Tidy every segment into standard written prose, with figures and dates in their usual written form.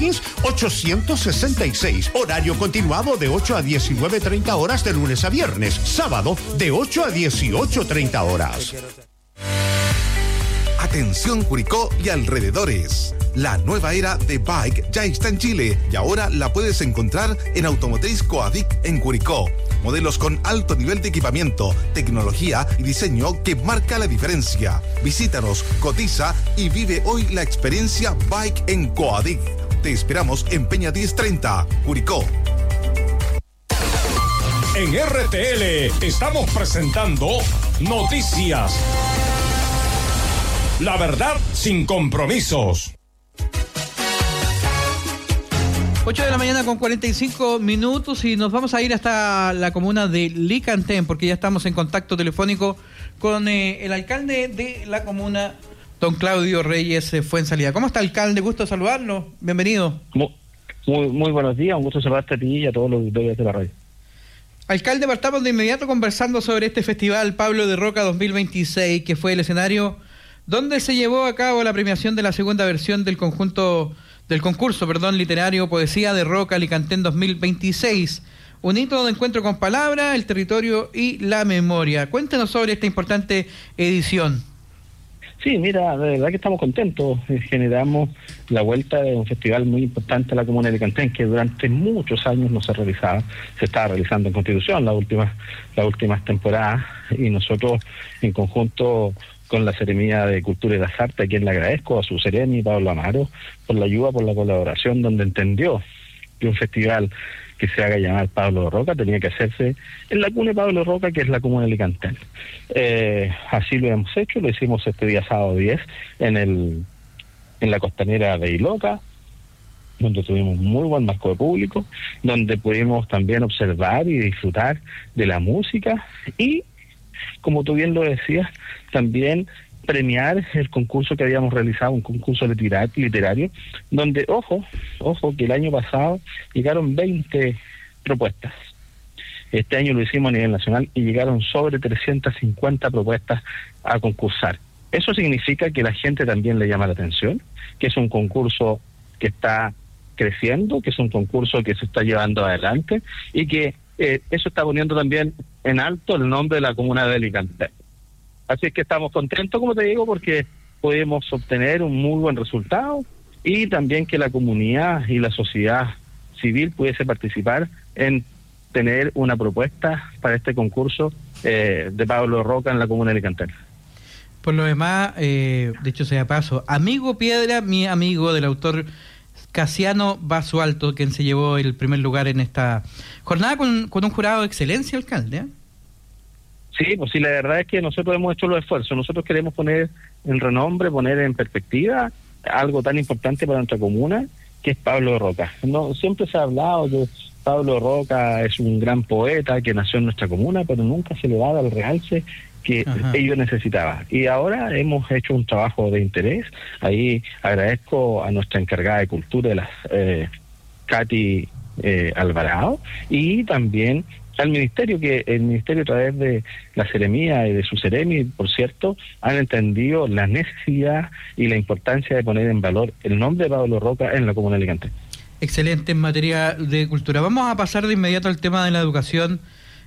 O'Higgins 866. Horario continuado de 8 a 19:30 horas de lunes a viernes. Sábado de 8 a 18:30 horas. Atención Curicó y alrededores. La nueva era de Bike ya está en Chile y ahora la puedes encontrar en Automotriz Coadic en Curicó. Modelos con alto nivel de equipamiento, tecnología y diseño que marca la diferencia. Visítanos, cotiza y vive hoy la experiencia Bike en Coadic. Te esperamos en Peña 1030, Curicó. En RTL estamos presentando Noticias. La verdad sin compromisos. 8 de la mañana con 45 minutos y nos vamos a ir hasta la comuna de Licantén porque ya estamos en contacto telefónico con el alcalde de la comuna, don Claudio Reyes Fuenzalía. ¿Cómo está, alcalde? Gusto saludarlo. Bienvenido. Muy buenos días, un gusto saludarte a ti y a todos los auditores de la radio. Alcalde, partamos de inmediato conversando sobre este festival Pablo de Roca 2026, que fue el escenario donde se llevó a cabo la premiación de la segunda versión del concurso literario Poesía de Roca Licantén 2026. Un hito de encuentro con palabra, el territorio y la memoria. Cuéntenos sobre esta importante edición. Sí, mira, de verdad que estamos contentos. Generamos la vuelta de un festival muy importante a la comuna de Licantén, que durante muchos años no se realizaba. Se estaba realizando en Constitución las últimas temporadas, y nosotros en conjunto con la Seremía de Cultura y las Artes, a quien le agradezco, a su seremi, Pablo Amaro, por la ayuda, por la colaboración, donde entendió que un festival que se haga llamar Pablo de Roca tenía que hacerse en la cuna de Pablo de Roca, que es la comuna de Licantén. Así lo hemos hecho, lo hicimos este día sábado 10 en la costanera de Iloca, donde tuvimos muy buen marco de público, donde pudimos también observar y disfrutar de la música y, como tú bien lo decías, también premiar el concurso que habíamos realizado, un concurso literario, donde, ojo, que el año pasado llegaron 20 propuestas. Este año lo hicimos a nivel nacional y llegaron sobre 350 propuestas a concursar. Eso significa que la gente también le llama la atención, que es un concurso que está creciendo, que es un concurso que se está llevando adelante y que eso está poniendo también en alto el nombre de la comuna de Licantén. Así es que estamos contentos, como te digo, porque podemos obtener un muy buen resultado y también que la comunidad y la sociedad civil pudiese participar en tener una propuesta para este concurso de Pablo Roca en la comuna de Licantén. Por lo demás, dicho sea paso, Amigo Piedra, mi amigo, del autor Casiano Basualto, quien se llevó el primer lugar en esta jornada con un jurado de excelencia, alcalde, ¿eh? Sí, pues sí, la verdad es que nosotros hemos hecho los esfuerzos. Nosotros queremos poner en renombre, poner en perspectiva algo tan importante para nuestra comuna, que es Pablo de Roca. No, siempre se ha hablado que Pablo de Roca es un gran poeta que nació en nuestra comuna, pero nunca se le daba el realce que ellos necesitaban. Y ahora hemos hecho un trabajo de interés. Ahí agradezco a nuestra encargada de cultura, Katy Alvarado, y también al ministerio, que el ministerio a través de la Seremía y de su Seremi, por cierto, han entendido la necesidad y la importancia de poner en valor el nombre de Pablo Roca en la comuna de Alicante. Excelente en materia de cultura. Vamos a pasar de inmediato al tema de la educación,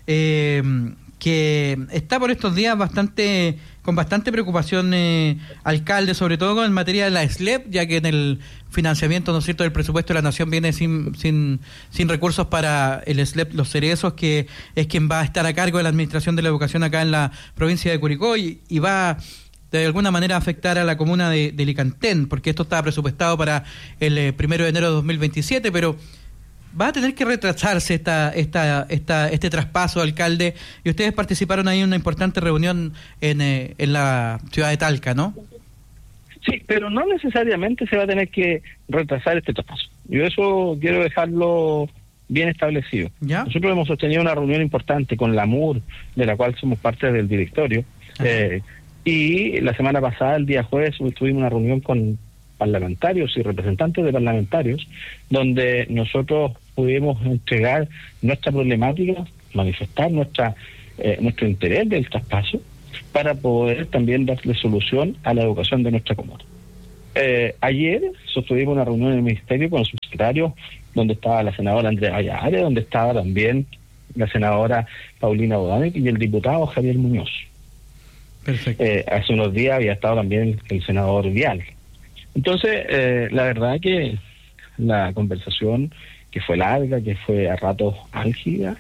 que está por estos días con bastante preocupación, alcalde, sobre todo en materia de la SLEP, ya que en el financiamiento, ¿no es cierto?, del presupuesto de la Nación viene sin recursos para el SLEP Los Cerezos, que es quien va a estar a cargo de la administración de la educación acá en la provincia de Curicó y va de alguna manera a afectar a la comuna de Licantén, porque esto estaba presupuestado para el 1 de enero de 2027, pero va a tener que retrasarse este traspaso, alcalde, y ustedes participaron ahí en una importante reunión en la ciudad de Talca, ¿no? Sí, pero no necesariamente se va a tener que retrasar este traspaso. Yo eso quiero dejarlo bien establecido. ¿Ya? Nosotros hemos sostenido una reunión importante con la MUR, de la cual somos parte del directorio, y la semana pasada, el día jueves, tuvimos una reunión con parlamentarios y representantes de parlamentarios, donde nosotros pudimos entregar nuestra problemática, manifestar nuestro interés del traspaso, para poder también darle solución a la educación de nuestra comuna. Ayer sostuvimos una reunión en el Ministerio con el subsecretario, donde estaba la senadora Andrea Valladares, donde estaba también la senadora Paulina Bodanek y el diputado Javier Muñoz. Perfecto. Hace unos días había estado también el senador Vial. Entonces, la verdad que la conversación, que fue larga, que fue a ratos álgida,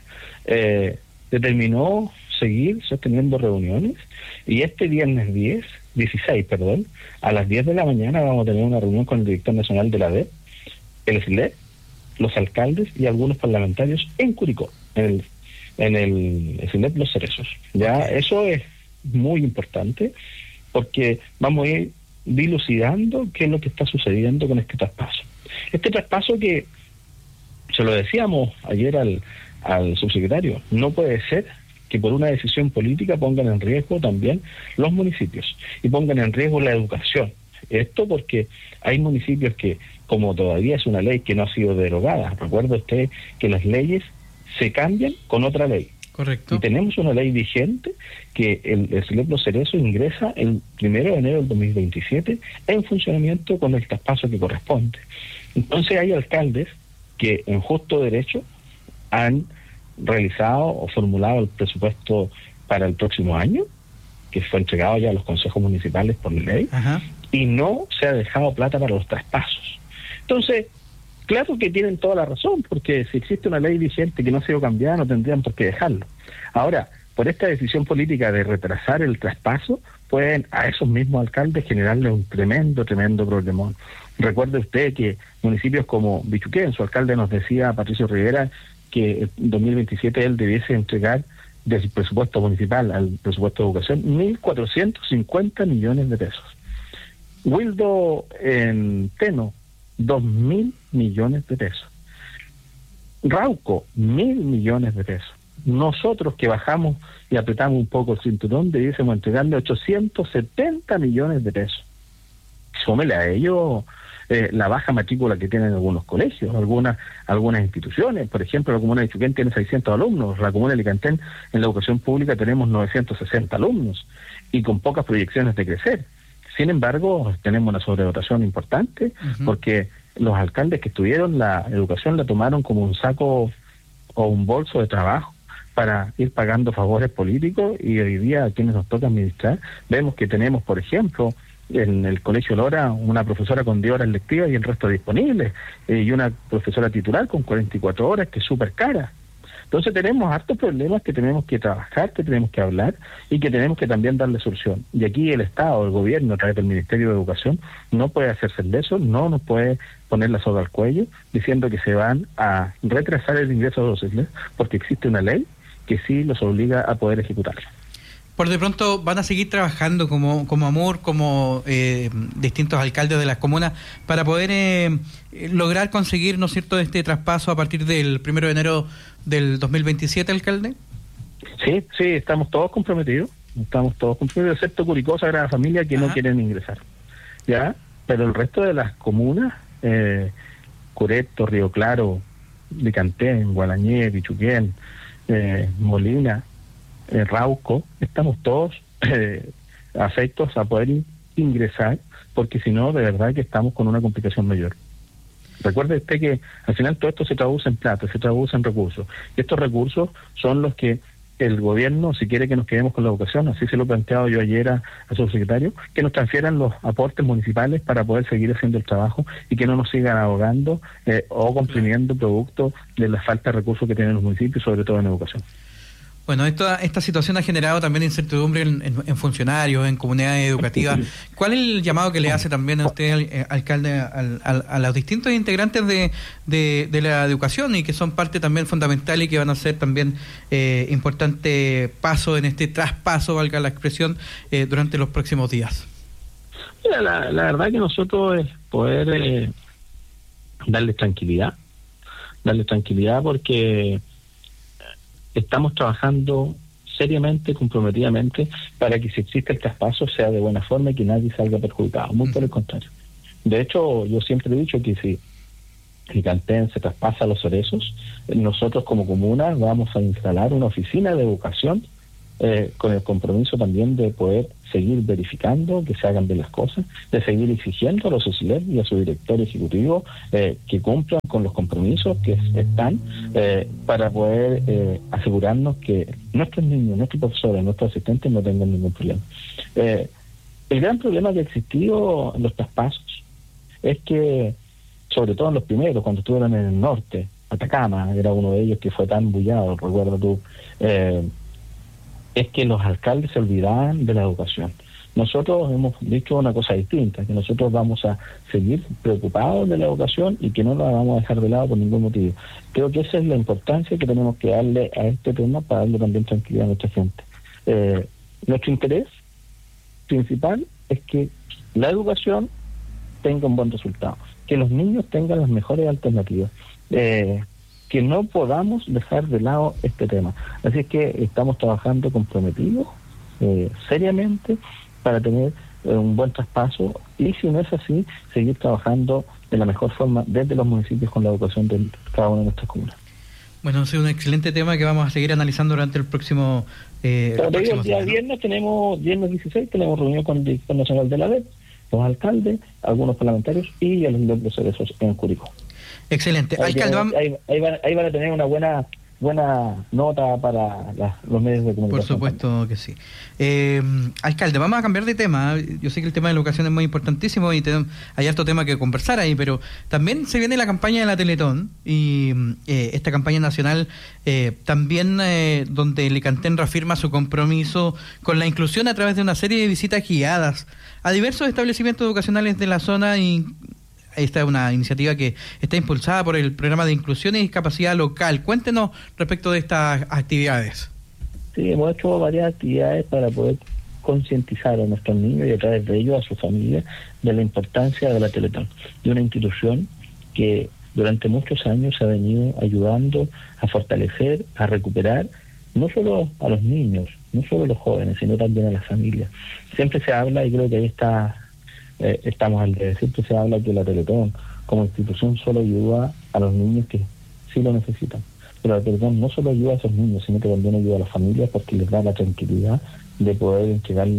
determinó seguir sosteniendo reuniones, y este viernes 16, a las 10 de la mañana vamos a tener una reunión con el director nacional de la ADEP, el SLEP, los alcaldes y algunos parlamentarios en Curicó, en el SLEP Los Cerezos. Ya eso es muy importante, porque vamos a ir dilucidando qué es lo que está sucediendo con este traspaso. Este traspaso que, se lo decíamos ayer al subsecretario, no puede ser que por una decisión política pongan en riesgo también los municipios y pongan en riesgo la educación. Esto porque hay municipios que, como todavía es una ley que no ha sido derogada, recuerde usted que las leyes se cambian con otra ley. Correcto. Y tenemos una ley vigente que el SLEP Los Cerezos ingresa el 1 de enero del 2027 en funcionamiento con el traspaso que corresponde. Entonces hay alcaldes que en justo derecho han realizado o formulado el presupuesto para el próximo año, que fue entregado ya a los consejos municipales por ley. Ajá. Y no se ha dejado plata para los traspasos. Entonces, claro que tienen toda la razón, porque si existe una ley vigente que no ha sido cambiada, no tendrían por qué dejarlo. Ahora, por esta decisión política de retrasar el traspaso, pueden a esos mismos alcaldes generarle un tremendo problemón. Recuerde usted que municipios como Bichuquén, su alcalde nos decía, Patricio Rivera, que en 2027 él debiese entregar del presupuesto municipal al presupuesto de educación 1.450 millones de pesos. Wildo en Teno, 2.000 millones de pesos. Rauco, 1.000 millones de pesos. Nosotros que bajamos y apretamos un poco el cinturón, debiésemos entregarle 870 millones de pesos. Súmele a ello la baja matrícula que tienen algunos colegios, algunas instituciones. Por ejemplo, la comuna de Chuquén tiene 600 alumnos, la comuna de Licantén en la educación pública tenemos 960 alumnos y con pocas proyecciones de crecer. Sin embargo, tenemos una sobredotación importante, porque los alcaldes que estuvieron la educación la tomaron como un saco o un bolso de trabajo para ir pagando favores políticos, y hoy día a quienes nos toca administrar vemos que tenemos, por ejemplo, en el Colegio Lora una profesora con 10 horas lectivas y el resto disponibles, y una profesora titular con 44 horas, que es súper cara. Entonces tenemos hartos problemas que tenemos que trabajar, que tenemos que hablar y que tenemos que también darle solución. Y aquí el Estado, el gobierno, a través del Ministerio de Educación, no puede hacerse de eso, no nos puede poner la soga al cuello diciendo que se van a retrasar el ingreso de los SLEP, porque existe una ley que sí los obliga a poder ejecutarla. Por de pronto van a seguir trabajando como AMUR, como distintos alcaldes de las comunas, para poder lograr conseguir, ¿no es cierto?, este traspaso a partir del 1 de enero del 2027, alcalde. Sí, estamos todos comprometidos, excepto Curicó, Sagrada Familia, que no quieren ingresar, ya, pero el resto de las comunas, Cureto, Río Claro, Licantén, Gualañé, Bichuquén, Molina, Rauco, estamos todos afectos a poder ingresar, porque si no, de verdad que estamos con una complicación mayor. Recuerde usted que al final todo esto se traduce en plata, se traduce en recursos, y estos recursos son los que el gobierno, si quiere que nos quedemos con la educación, así se lo he planteado yo ayer a su secretario, que nos transfieran los aportes municipales para poder seguir haciendo el trabajo y que no nos sigan ahogando o comprimiendo producto de la falta de recursos que tienen los municipios, sobre todo en educación. Bueno, esta situación ha generado también incertidumbre en funcionarios, en comunidades educativas. ¿Cuál es el llamado que le hace también a usted, alcalde, a los distintos integrantes de la educación, y que son parte también fundamental y que van a ser también importante paso en este traspaso, valga la expresión, durante los próximos días? Mira, la verdad que nosotros es poder darles tranquilidad porque estamos trabajando seriamente, comprometidamente, para que si existe el traspaso sea de buena forma y que nadie salga perjudicado, muy por el contrario. De hecho, yo siempre he dicho que si Licantén se traspasa a Los Cerezos, nosotros como comuna vamos a instalar una oficina de educación con el compromiso también de poder seguir verificando que se hagan bien las cosas, de seguir exigiendo a los SLEP y a su director ejecutivo que cumplan con los compromisos que están para poder asegurarnos que nuestros niños, nuestros profesores, nuestros asistentes no tengan ningún problema. El gran problema que ha existido en los traspasos es que, sobre todo en los primeros, cuando estuvieron en el norte, Atacama era uno de ellos que fue tan bullado, recuerda tú, es que los alcaldes se olvidaban de la educación. Nosotros hemos dicho una cosa distinta, que nosotros vamos a seguir preocupados de la educación y que no la vamos a dejar de lado por ningún motivo. Creo que esa es la importancia que tenemos que darle a este tema para darle también tranquilidad a nuestra gente. Nuestro interés principal es que la educación tenga un buen resultado, que los niños tengan las mejores alternativas, que no podamos dejar de lado este tema. Así es que estamos trabajando comprometidos, seriamente, para tener un buen traspaso, y si no es así, seguir trabajando de la mejor forma desde los municipios con la educación de cada una de nuestras comunas. Bueno, es un excelente tema que vamos a seguir analizando durante el próximo... el día viernes 16, tenemos reunión con el director nacional de la ADEP, los alcaldes, algunos parlamentarios y a los procesos en Curicó. Excelente. Alcalde, ahí van a tener una buena nota para los medios de comunicación. Por supuesto que sí. Alcalde, vamos a cambiar de tema. Yo sé que el tema de la educación es muy importantísimo y hay harto tema que conversar ahí, pero también se viene la campaña de la Teletón y esta campaña nacional también donde el Licantén reafirma su compromiso con la inclusión a través de una serie de visitas guiadas a diversos establecimientos educacionales de la zona. Y esta es una iniciativa que está impulsada por el Programa de Inclusión y Discapacidad Local. Cuéntenos respecto de estas actividades. Sí, hemos hecho varias actividades para poder concientizar a nuestros niños y a través de ellos a su familia de la importancia de la Teletón, de una institución que durante muchos años ha venido ayudando a fortalecer, a recuperar no solo a los niños, no solo a los jóvenes, sino también a las familias. Siempre se habla, y creo que ahí estamos al revés, siempre se habla que la Teletón como institución solo ayuda a los niños que sí lo necesitan, pero la Teletón no solo ayuda a esos niños, sino que también ayuda a las familias porque les da la tranquilidad de poder entregarle